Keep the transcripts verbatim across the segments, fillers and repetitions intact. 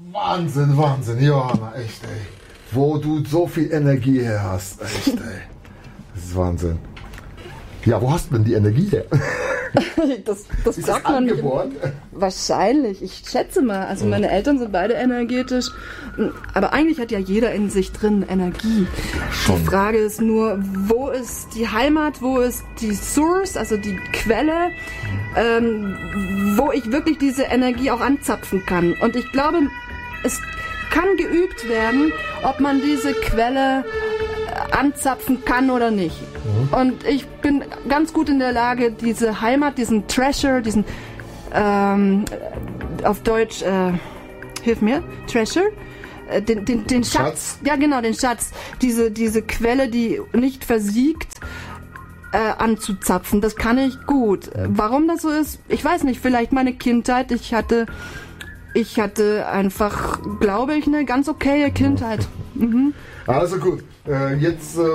Wahnsinn, Wahnsinn, Johanna, echt, ey. Wo du so viel Energie her hast, echt, ey. Das ist Wahnsinn. Ja, wo hast du denn die Energie her? das das ist sagt das man nicht. angeboren? Wahrscheinlich, ich schätze mal. Also meine Eltern sind beide energetisch. Aber eigentlich hat ja jeder in sich drin Energie. Schon. Die Frage ist nur, wo ist die Heimat, wo ist die Source, also die Quelle, ähm, wo ich wirklich diese Energie auch anzapfen kann. Und ich glaube, es kann geübt werden, ob man diese Quelle anzapfen kann oder nicht. Mhm. Und ich bin ganz gut in der Lage, diese Heimat, diesen Treasure, diesen ähm, auf Deutsch, äh, hilf mir, Treasure, äh, den, den, den Schatz, Schatz, ja genau, den Schatz, diese, diese Quelle, die nicht versiegt, äh, anzuzapfen. Das kann ich gut. Warum das so ist, ich weiß nicht, vielleicht meine Kindheit, ich hatte ich hatte einfach, glaube ich, eine ganz okaye Kindheit. Mhm. Also gut, äh, jetzt äh,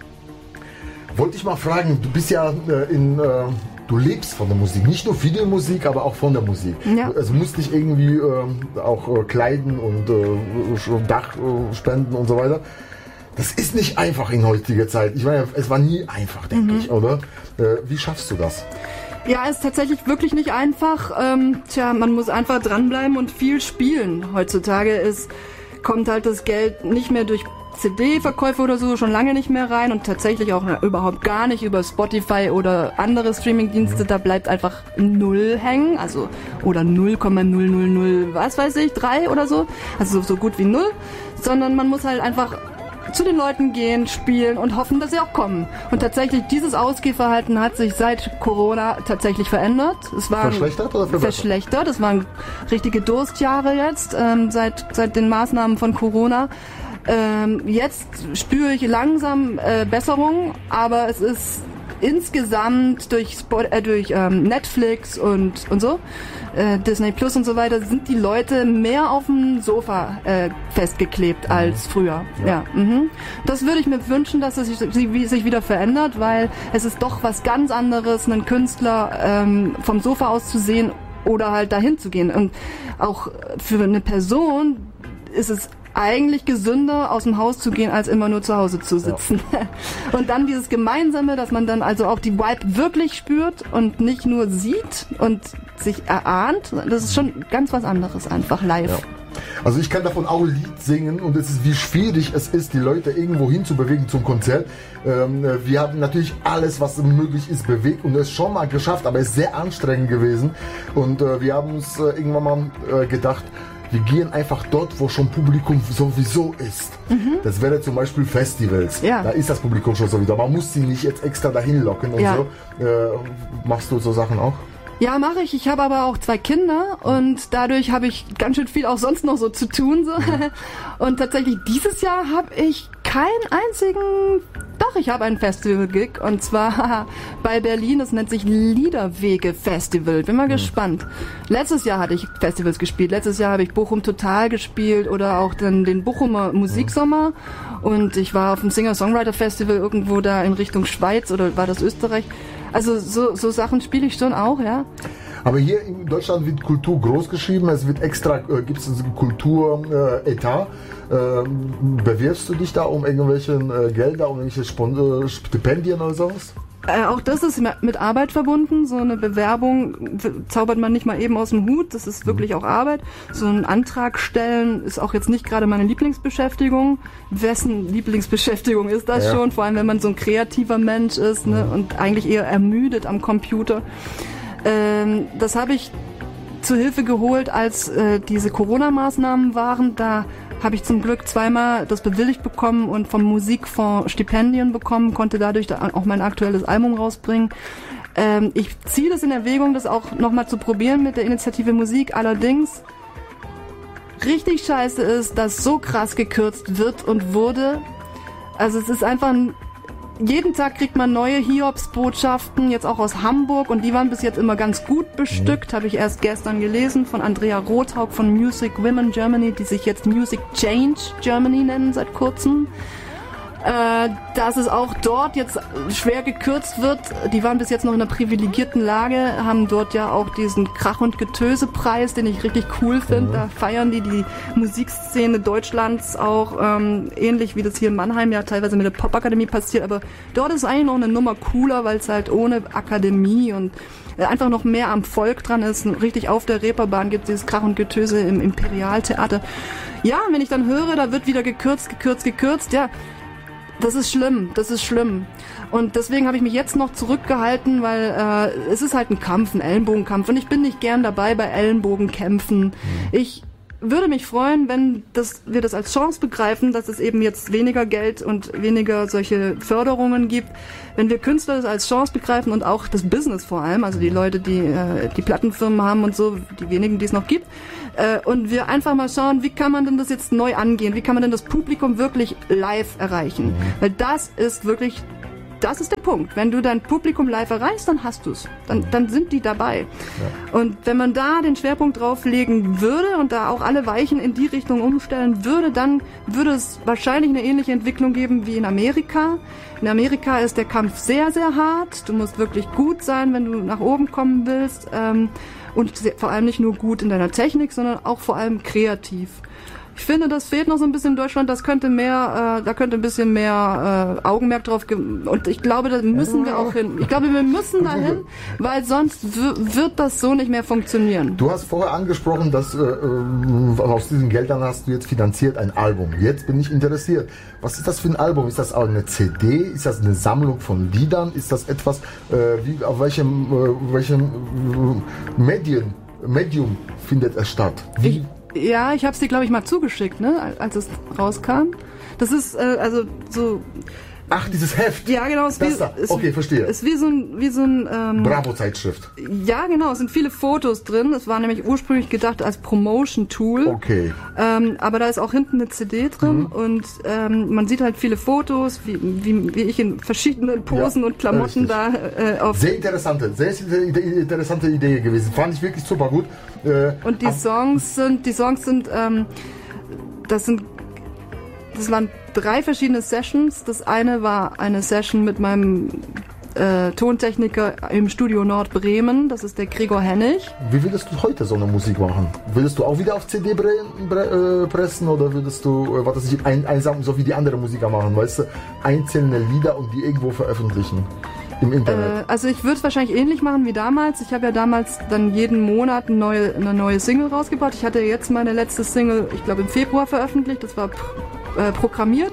wollte ich mal fragen, du bist ja äh, in, äh, du lebst von der Musik, nicht nur Videomusik, aber auch von der Musik. Ja. Also musst dich irgendwie äh, auch äh, kleiden und äh, Dach äh, spenden und so weiter. Das ist nicht einfach in heutiger Zeit. Ich meine, es war nie einfach, denke Mhm. ich, oder? Äh, wie schaffst du das? Ja, ist tatsächlich wirklich nicht einfach. Ähm, tja, man muss einfach dranbleiben und viel spielen. Heutzutage ist, kommt halt das Geld nicht mehr durch C D-Verkäufe oder so, schon lange nicht mehr rein und tatsächlich auch na, überhaupt gar nicht über Spotify oder andere Streamingdienste. Da bleibt einfach null hängen, also oder null Komma null null null, was weiß ich, drei oder so. Also so gut wie null. Sondern man muss halt einfach zu den Leuten gehen, spielen und hoffen, dass sie auch kommen. Und tatsächlich, dieses Ausgehverhalten hat sich seit Corona tatsächlich verändert. Es war Verschlechtert oder verbessert? Verschlechtert. Es waren richtige Durstjahre jetzt, ähm, seit, seit den Maßnahmen von Corona. Ähm, jetzt spüre ich langsam äh, Besserung, aber es ist insgesamt durch, Spot, äh, durch ähm, Netflix und, und so, äh, Disney Plus und so weiter, sind die Leute mehr auf dem Sofa äh, festgeklebt mhm. als früher. Ja. Ja, mhm. Das würde ich mir wünschen, dass es sich, sich wieder verändert, weil es ist doch was ganz anderes, einen Künstler ähm, vom Sofa aus zu sehen oder halt dahin zu gehen. Und auch für eine Person ist es eigentlich gesünder, aus dem Haus zu gehen, als immer nur zu Hause zu sitzen. Ja. Und dann dieses Gemeinsame, dass man dann also auch die Vibe wirklich spürt und nicht nur sieht und sich erahnt. Das ist schon ganz was anderes, einfach live. Ja. Also ich kann davon auch ein Lied singen und es ist, wie schwierig es ist, die Leute irgendwo hinzubewegen zum Konzert. Ähm, wir haben natürlich alles, was möglich ist, bewegt und es schon mal geschafft, aber es ist sehr anstrengend gewesen. Und äh, wir haben uns äh, irgendwann mal äh, gedacht, wir gehen einfach dort, wo schon Publikum sowieso ist. Mhm. Das wäre zum Beispiel Festivals. Ja. Da ist das Publikum schon sowieso. Man muss sie nicht jetzt extra dahin locken und ja. so. Äh, machst du so Sachen auch? Ja, mache ich. Ich habe aber auch zwei Kinder und dadurch habe ich ganz schön viel auch sonst noch so zu tun. So. Mhm. Und tatsächlich dieses Jahr habe ich keinen einzigen... Doch, ich habe einen Festival-Gig und zwar bei Berlin. Das nennt sich Liederwege-Festival. Bin mal mhm. gespannt. Letztes Jahr hatte ich Festivals gespielt. Letztes Jahr habe ich Bochum Total gespielt oder auch dann den Bochumer Musiksommer. Und ich war auf dem Singer-Songwriter-Festival irgendwo da in Richtung Schweiz oder war das Österreich. Also so, so Sachen spiele ich schon auch, ja. Aber hier in Deutschland wird Kultur groß geschrieben, es wird extra, äh, gibt es einen Kulturetat. Äh, bewirbst du dich da um irgendwelche äh, Gelder, um irgendwelche Spon- äh, Stipendien oder sowas? Äh, auch das ist mit Arbeit verbunden. So eine Bewerbung zaubert man nicht mal eben aus dem Hut. Das ist wirklich auch Arbeit. So einen Antrag stellen ist auch jetzt nicht gerade meine Lieblingsbeschäftigung. Wessen Lieblingsbeschäftigung ist das ja. schon? Vor allem, wenn man so ein kreativer Mensch ist, ne, mhm. und eigentlich eher ermüdet am Computer. Ähm, das habe ich zu Hilfe geholt, als äh, diese Corona-Maßnahmen waren. Da habe ich zum Glück zweimal das bewilligt bekommen und vom Musikfonds Stipendien bekommen, konnte dadurch auch mein aktuelles Album rausbringen. Ähm, ich ziehe das in Erwägung, das auch nochmal zu probieren mit der Initiative Musik. Allerdings richtig scheiße ist, dass so krass gekürzt wird und wurde. Also es ist einfach ein... Jeden Tag kriegt man neue Hiobsbotschaften, jetzt auch aus Hamburg, und die waren bis jetzt immer ganz gut bestückt, mhm. habe ich erst gestern gelesen, von Andrea Rothaug von Music Women Germany, die sich jetzt Music Change Germany nennen seit kurzem. äh, dass es auch dort jetzt schwer gekürzt wird. Die waren bis jetzt noch in einer privilegierten Lage, haben dort ja auch diesen Krach- und Getöse-Preis, den ich richtig cool finde. Mhm. Da feiern die die Musikszene Deutschlands auch ähm, ähnlich wie das hier in Mannheim ja teilweise mit der Popakademie passiert. Aber dort ist eigentlich noch eine Nummer cooler, weil es halt ohne Akademie und einfach noch mehr am Volk dran ist. Richtig auf der Reeperbahn gibt es dieses Krach und Getöse im Imperialtheater. Ja, wenn ich dann höre, da wird wieder gekürzt, gekürzt, gekürzt, ja, das ist schlimm, das ist schlimm. Und deswegen habe ich mich jetzt noch zurückgehalten, weil äh, es ist halt ein Kampf, ein Ellenbogenkampf. Und ich bin nicht gern dabei bei Ellenbogenkämpfen. Ich würde mich freuen, wenn das, wir das als Chance begreifen, dass es eben jetzt weniger Geld und weniger solche Förderungen gibt. Wenn wir Künstler das als Chance begreifen und auch das Business vor allem, also die Leute, die äh, die Plattenfirmen haben und so, die wenigen, die es noch gibt, äh, und wir einfach mal schauen, wie kann man denn das jetzt neu angehen? Wie kann man denn das Publikum wirklich live erreichen? Weil das ist wirklich... Das ist der Punkt. Wenn du dein Publikum live erreichst, dann hast du es. Dann, dann sind die dabei. Ja. Und wenn man da den Schwerpunkt drauf legen würde und da auch alle Weichen in die Richtung umstellen würde, dann würde es wahrscheinlich eine ähnliche Entwicklung geben wie in Amerika. In Amerika ist der Kampf sehr, sehr hart. Du musst wirklich gut sein, wenn du nach oben kommen willst. Und vor allem nicht nur gut in deiner Technik, sondern auch vor allem kreativ. Ich finde, das fehlt noch so ein bisschen in Deutschland. Das könnte mehr, äh, da könnte ein bisschen mehr äh, Augenmerk drauf geben. Und ich glaube, da müssen wir auch hin. Ich glaube, wir müssen da hin, weil sonst w- wird das so nicht mehr funktionieren. Du hast vorher angesprochen, dass äh, äh, aus diesen Geldern hast du jetzt finanziert ein Album. Jetzt bin ich interessiert. Was ist das für ein Album? Ist das auch eine C D? Ist das eine Sammlung von Liedern? Ist das etwas, äh, wie, auf welchem, äh, welchem äh, Medien, Medium findet es statt? Wie? Ich Ja, ich habe es dir, glaube ich, mal zugeschickt, ne, als es rauskam. Das ist äh, also so... Ach, dieses Heft? Ja, genau. Es das wie, da. Es, okay, verstehe. Es ist wie so ein... Wie so ein ähm, Bravo-Zeitschrift. Ja, genau. Es sind viele Fotos drin. Es war nämlich ursprünglich gedacht als Promotion-Tool. Okay. Ähm, aber da ist auch hinten eine C D drin. Mhm. Und ähm, man sieht halt viele Fotos, wie, wie, wie ich in verschiedenen Posen ja, und Klamotten richtig. da äh, auf... Sehr interessante, sehr interessante Idee gewesen. Fand ich wirklich super gut. Äh, und die Songs sind... Die Songs sind... Ähm, das sind... Das waren drei verschiedene Sessions. Das eine war eine Session mit meinem äh, Tontechniker im Studio Nordbremen. Das ist der Gregor Hennig. Wie würdest du heute so eine Musik machen? Würdest du auch wieder auf C D bre- bre- äh, pressen oder würdest du, äh, was weiß ich, ein, einsam, so wie die anderen Musiker machen, weißt du, einzelne Lieder und die irgendwo veröffentlichen? Im Internet. Äh, also ich würde es wahrscheinlich ähnlich machen wie damals. Ich habe ja damals dann jeden Monat eine neue, eine neue Single rausgebracht. Ich hatte jetzt meine letzte Single, ich glaube im Februar veröffentlicht. Das war pr- äh, programmiert.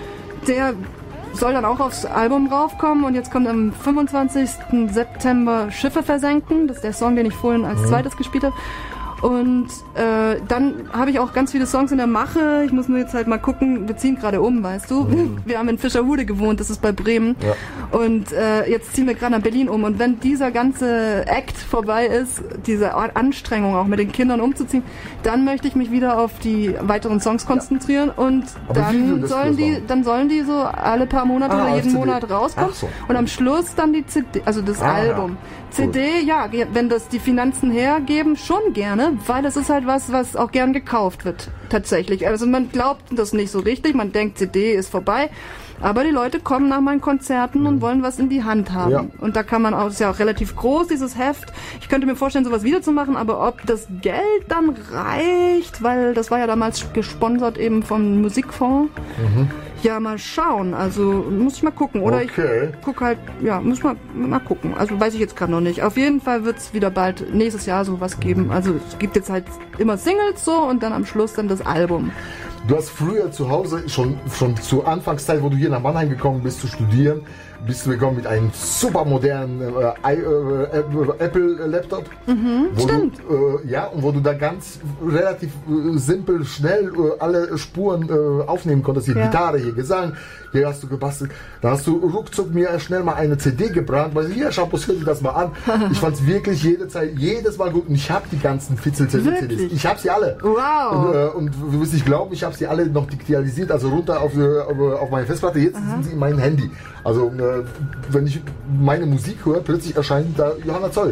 Der soll dann auch aufs Album raufkommen und jetzt kommt am fünfundzwanzigsten September Schiffe versenken. Das ist der Song, den ich vorhin als mhm. zweites gespielt habe. Und äh, dann habe ich auch ganz viele Songs in der Mache. Ich muss nur jetzt halt mal gucken, wir ziehen gerade um, weißt du. Mhm. Wir haben in Fischerhude gewohnt, das ist bei Bremen. Ja. Und äh, jetzt ziehen wir gerade nach Berlin um. Und wenn dieser ganze Act vorbei ist, diese Anstrengung auch mit den Kindern umzuziehen, dann möchte ich mich wieder auf die weiteren Songs konzentrieren. Ja. Und dann sollen die, dann sollen die so alle paar Monate ah, oder jeden Monat rauskommen. So. Und am Schluss dann die C D, also das ah, Album. Ja. C D, ja, wenn das die Finanzen hergeben, schon gerne, weil das ist halt was, was auch gern gekauft wird, tatsächlich. Also man glaubt das nicht so richtig, man denkt, C D ist vorbei, aber die Leute kommen nach meinen Konzerten mhm. und wollen was in die Hand haben. Ja. Und da kann man auch, das ist ja auch relativ groß, dieses Heft. Ich könnte mir vorstellen, sowas wiederzumachen, aber ob das Geld dann reicht, weil das war ja damals gesponsert eben vom Musikfonds, mhm. ja, mal schauen. Also muss ich mal gucken. Oder okay. ich gucke halt, ja, muss mal, mal gucken. Also weiß ich jetzt gerade noch nicht. Auf jeden Fall wird es wieder bald nächstes Jahr sowas geben. Also es gibt jetzt halt immer Singles so und dann am Schluss dann das Album. Du hast früher zu Hause, schon, schon zur Anfangszeit, wo du hier nach Mannheim gekommen bist zu studieren, bist du gekommen mit einem super modernen äh, äh, Apple-Laptop. Mhm, wo stimmt. Du, äh, ja, und wo du da ganz relativ äh, simpel, schnell äh, alle Spuren äh, aufnehmen konntest. Hier ja. Gitarre, hier Gesang, hier hast du gebastelt. Da hast du ruckzuck mir schnell mal eine C D gebrannt, weil hier, schau, hör dir das mal an. Ich fand es wirklich jede Zeit, jedes Mal gut. Und ich habe die ganzen Fitzel-C D-C Ds. Ich habe sie alle. Wow. Und, äh, und du wirst nicht glauben, ich habe sie alle noch digitalisiert, also runter auf, auf, auf meine Festplatte. Jetzt Aha. sind sie in meinem Handy. Also äh, wenn ich meine Musik höre, plötzlich erscheint da Johanna Zoll.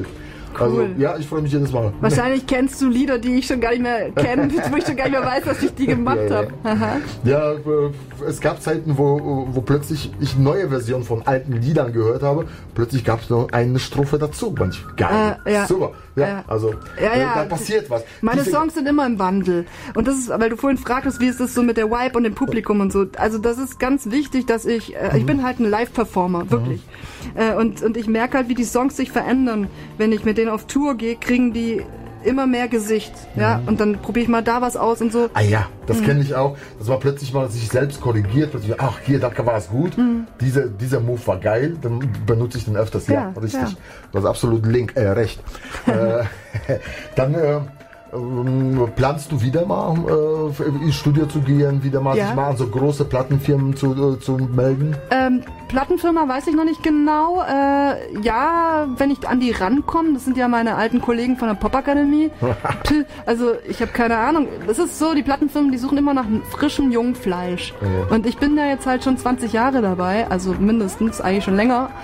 Cool. Also, ja, ich freue mich jedes Mal. Wahrscheinlich kennst du Lieder, die ich schon gar nicht mehr kenne, wo ich schon gar nicht mehr weiß, dass ich die gemacht ja, ja. habe. Ja, es gab Zeiten, wo, wo plötzlich ich neue Versionen von alten Liedern gehört habe. Plötzlich gab es noch eine Strophe dazu. Manch, geil, äh, ja. super. Ja, ja. also ja, ja. da passiert was. Meine Diese, Songs sind immer im Wandel. Und das ist, weil du vorhin fragtest, wie ist das so mit der Vibe und dem Publikum und so. Also das ist ganz wichtig, dass ich, äh, ich bin halt ein Live-Performer, wirklich. Mhm. Äh, und, und ich merke halt, wie die Songs sich verändern. Wenn ich mit denen auf Tour gehe, kriegen die immer mehr Gesicht, ja, mhm. und dann probiere ich mal da was aus und so. Ah ja, das mhm. kenne ich auch. Das war plötzlich mal sich selbst korrigiert, plötzlich, ach hier, da war es gut, mhm. Diese, dieser Move war geil, dann benutze ich den öfters. Ja, ja richtig. Ja. Du hast absolut link, äh, recht. äh, dann äh, ähm, planst du wieder mal äh, ins Studio zu gehen, wieder mal ja. sich mal an so große Plattenfirmen zu, äh, zu melden? Ähm, Plattenfirma weiß ich noch nicht genau. Äh, ja, wenn ich an die rankomme, das sind ja meine alten Kollegen von der Popakademie. Also ich habe keine Ahnung. Das ist so, die Plattenfirmen, die suchen immer nach frischem Jungfleisch. Ja. Und ich bin da jetzt halt schon zwanzig Jahre dabei, also mindestens, eigentlich schon länger.